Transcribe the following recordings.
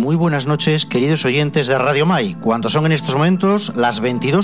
Muy buenas noches, queridos oyentes de Radio Mai, cuando son en estos momentos las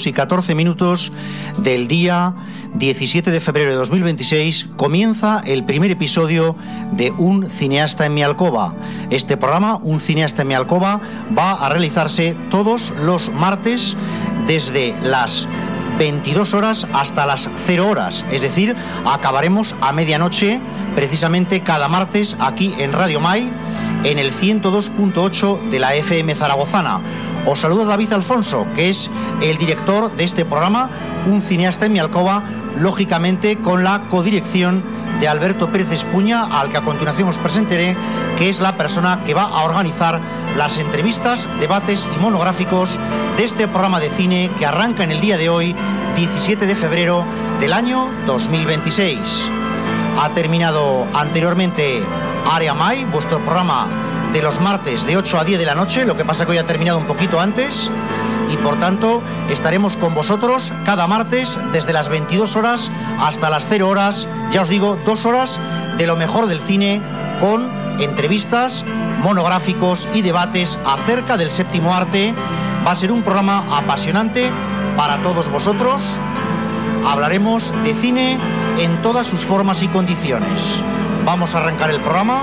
22:14 del día 17 de febrero de 2026, comienza el primer episodio de Un cineasta en mi alcoba. Este programa, Un cineasta en mi alcoba, va a realizarse todos los martes desde las 22 horas hasta las 0 horas, es decir, acabaremos a medianoche, precisamente cada martes aquí en Radio Mai, en el 102.8 de la FM zaragozana. Os saluda David Alfonso, que es el director de este programa, Un cineasta en mi alcoba, lógicamente con la codirección de Alberto Pérez Espuña, al que a continuación os presentaré, que es la persona que va a organizar las entrevistas, debates y monográficos de este programa de cine que arranca en el día de hoy, 17 de febrero del año 2026. Ha terminado anteriormente Área Mai, vuestro programa de los martes de 8 a 10 de la noche, lo que pasa que hoy ha terminado un poquito antes, y por tanto estaremos con vosotros cada martes desde las 22 horas hasta las 0 horas, ya os digo, 2 horas de lo mejor del cine, con entrevistas, monográficos y debates acerca del séptimo arte. Va a ser un programa apasionante para todos vosotros. Hablaremos de cine en todas sus formas y condiciones. Vamos a arrancar el programa.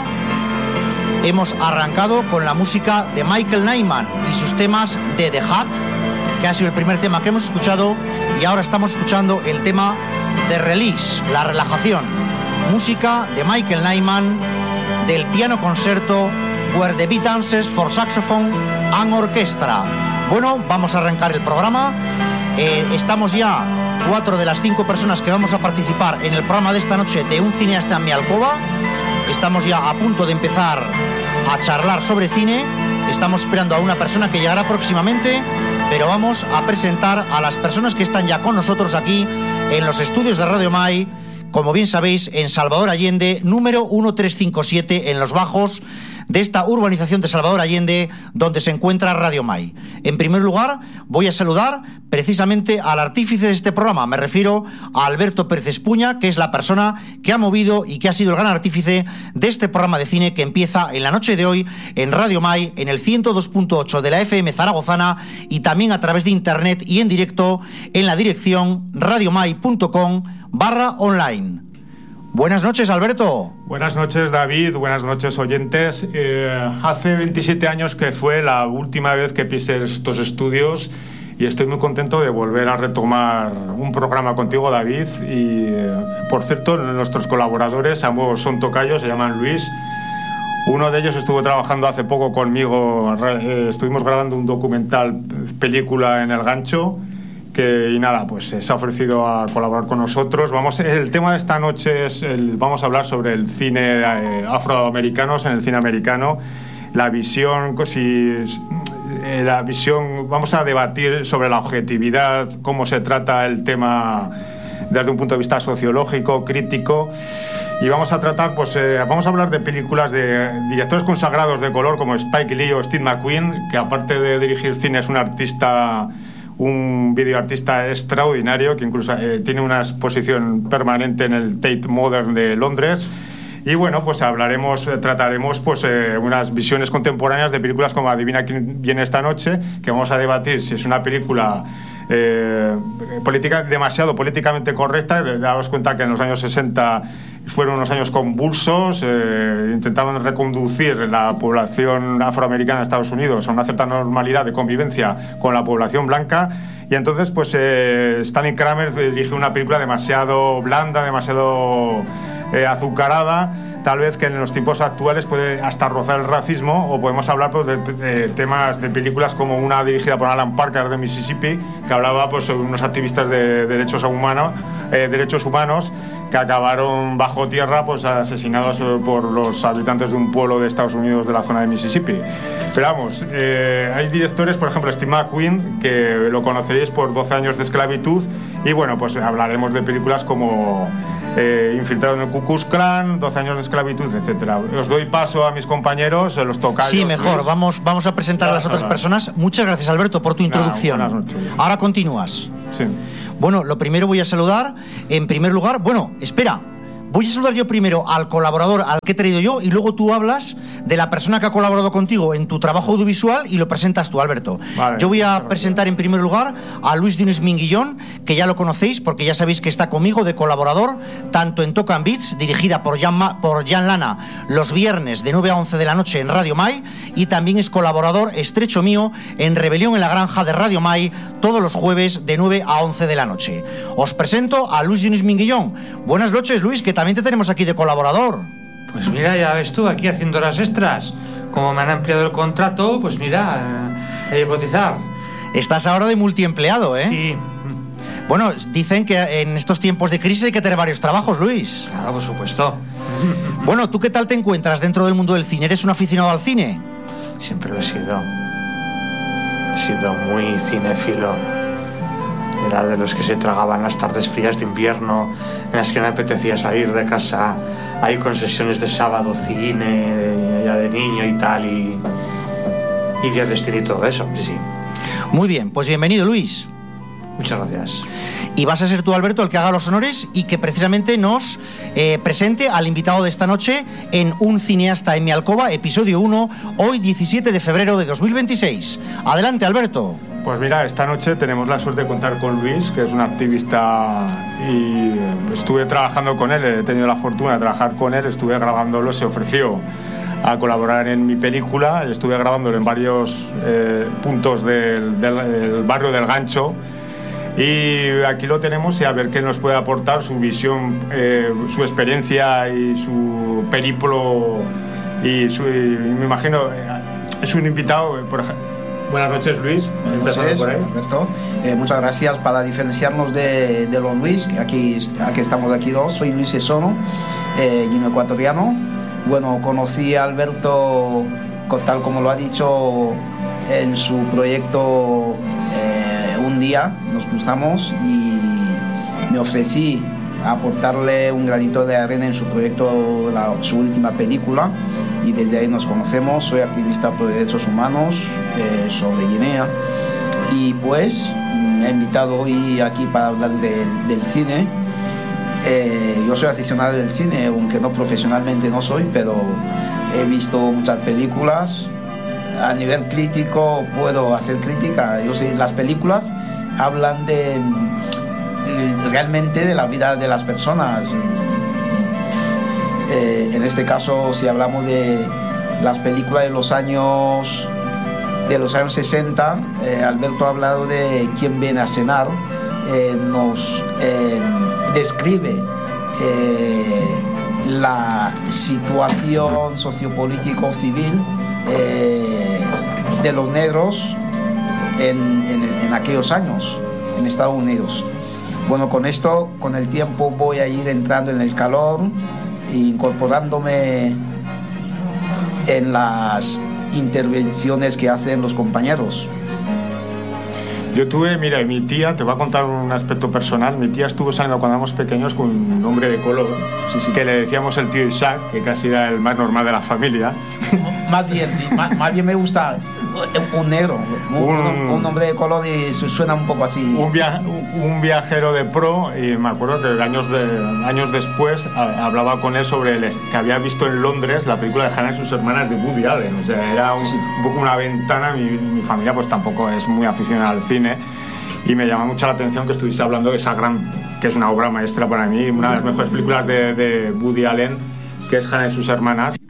Hemos arrancado con la música de Michael Nyman y sus temas de The Hat, que ha sido el primer tema que hemos escuchado, y ahora estamos escuchando el tema de Release, la relajación. Música de Michael Nyman del piano concerto Where the Beat Dances for Saxophone and Orchestra. Bueno, vamos a arrancar el programa. Estamos ya 4 de las 5 personas que vamos a participar en el programa de esta noche de Un cineasta en mi alcoba. Estamos ya a punto de empezar a charlar sobre cine. Estamos esperando a una persona que llegará próximamente, pero vamos a presentar a las personas que están ya con nosotros aquí en los estudios de Radio Mai, como bien sabéis, en Salvador Allende, número 1357, en los bajos de esta urbanización de Salvador Allende, donde se encuentra Radio Mai. En primer lugar, voy a saludar precisamente al artífice de este programa. Me refiero a Alberto Pérez Espuña, que es la persona que ha movido y que ha sido el gran artífice de este programa de cine que empieza en la noche de hoy en Radio Mai, en el 102.8 de la FM zaragozana, y también a través de internet y en directo en la dirección radiomai.com/online. Buenas noches, Alberto. Buenas noches, David. Buenas noches, oyentes. Hace 27 años que fue la última vez que pisé estos estudios y estoy muy contento de volver a retomar un programa contigo, David. Y, por cierto, nuestros colaboradores, ambos son tocayos, se llaman Luis. Uno de ellos estuvo trabajando hace poco conmigo, estuvimos grabando un documental, película en El Gancho, y nada, pues se ha ofrecido a colaborar con nosotros. El tema de esta noche vamos a hablar sobre el cine afroamericanos en el cine americano, la visión, vamos a debatir sobre la objetividad, cómo se trata el tema desde un punto de vista sociológico, crítico, y vamos a tratar, vamos a hablar de películas de directores consagrados de color como Spike Lee o Steve McQueen, que aparte de dirigir cine es un videoartista extraordinario que incluso tiene una exposición permanente en el Tate Modern de Londres. Y bueno, pues trataremos unas visiones contemporáneas de películas como Adivina quién viene esta noche, que vamos a debatir si es una película demasiado políticamente correcta. Daos cuenta que en los años 60 fueron unos años convulsos, intentaban reconducir la población afroamericana de Estados Unidos a una cierta normalidad de convivencia con la población blanca, y entonces Stanley Kramer dirige una película demasiado blanda, demasiado azucarada, tal vez que en los tiempos actuales puede hasta rozar el racismo, o podemos hablar de temas de películas como una dirigida por Alan Parker de Mississippi, que hablaba sobre unos activistas de derechos humanos que acabaron bajo tierra asesinados por los habitantes de un pueblo de Estados Unidos de la zona de Mississippi. Pero vamos, hay directores, por ejemplo Steve McQueen, que lo conoceréis por 12 años de esclavitud, y bueno, pues hablaremos de películas como Infiltrado en el Ku Klux Klan, 12 años de esclavitud, etcétera. Os doy paso a mis compañeros, los tocayos. Sí, mejor, vamos a presentar a las otras personas. Muchas gracias, Alberto, por tu introducción. Buenas noches. Ahora continúas. Sí. Bueno, lo primero voy a saludar, en primer lugar, espera, Voy a saludar yo primero al colaborador al que he traído yo y luego tú hablas de la persona que ha colaborado contigo en tu trabajo audiovisual y lo presentas tú, Alberto. Vale, yo voy a presentar en primer lugar a Luis Dines Minguillón, que ya lo conocéis porque ya sabéis que está conmigo de colaborador tanto en Tocan Beats, dirigida por Jan Lana, los viernes de 9 a 11 de la noche en Radio Mai, y también es colaborador estrecho mío en Rebelión en la Granja de Radio Mai todos los jueves de 9 a 11 de la noche. Os presento a Luis Dines Minguillón. Buenas noches, Luis, que también te tenemos aquí de colaborador. Pues mira, ya ves tú, aquí haciendo horas extras. Como me han ampliado el contrato, pues mira, he de cotizar. Estás ahora de multiempleado, ¿eh? Sí. Bueno, dicen que en estos tiempos de crisis hay que tener varios trabajos, Luis. Claro, por supuesto. Bueno, ¿tú qué tal te encuentras dentro del mundo del cine? ¿Eres un aficionado al cine? Siempre lo he sido. He sido muy cinéfilo. Era de los que se tragaban las tardes frías de invierno, en las que no me apetecía salir de casa. Hay con sesiones de sábado, cine, ya de niño y tal, y días de estilo y todo eso, sí. Muy bien, pues bienvenido, Luis. Muchas gracias. Y vas a ser tú, Alberto, el que haga los honores y que precisamente nos presente al invitado de esta noche en Un cineasta en mi alcoba, episodio 1, hoy 17 de febrero de 2026. Adelante, Alberto. Pues mira, esta noche tenemos la suerte de contar con Luis, que es un activista, y estuve trabajando con él, he tenido la fortuna de trabajar con él, estuve grabándolo, se ofreció a colaborar en mi película, estuve grabándolo en varios puntos del barrio del Gancho, y aquí lo tenemos y a ver qué nos puede aportar su visión, su experiencia y su periplo, y me imagino, es un invitado, por ejemplo. Buenas noches, Luis. Buenas noches, Alberto. Muchas gracias. Para diferenciarnos de los Luis, aquí estamos aquí dos. Soy Luis Esono, guineoecuatoriano. Bueno, conocí a Alberto, tal como lo ha dicho, en su proyecto. Un día nos cruzamos y me ofrecí a aportarle un granito de arena en su proyecto, su última película, y desde ahí nos conocemos. Soy activista por derechos humanos sobre Guinea, y pues me ha invitado hoy aquí para hablar del cine. Yo soy aficionado del cine, aunque no profesionalmente no soy, pero he visto muchas películas. A nivel crítico puedo hacer crítica. Yo sé, las películas hablan realmente de la vida de las personas. En este caso, si hablamos de las películas de los años 60, Alberto ha hablado de Quién viene a cenar, nos describe la situación sociopolítico civil de los negros en aquellos años en Estados Unidos. Bueno, con esto, con el tiempo voy a ir entrando en el calor e incorporándome en las intervenciones que hacen los compañeros. Yo tuve, mira, mi tía, te voy a contar un aspecto personal. Mi tía estuvo saliendo cuando éramos pequeños con un hombre de color, sí, que le decíamos el tío Isaac, que casi era el más normal de la familia. Más bien me gusta un negro, un hombre de color, y suena un poco así. Un viajero de pro, y me acuerdo que años después hablaba con él sobre que había visto en Londres la película de Hannah y sus hermanas de Woody Allen. O sea, era un poco una ventana. Mi familia pues tampoco es muy aficionada al cine, y me llama mucho la atención que estuviese hablando de esa que es una obra maestra para mí, una de las mejores películas de Woody Allen, que es Hannah y sus hermanas.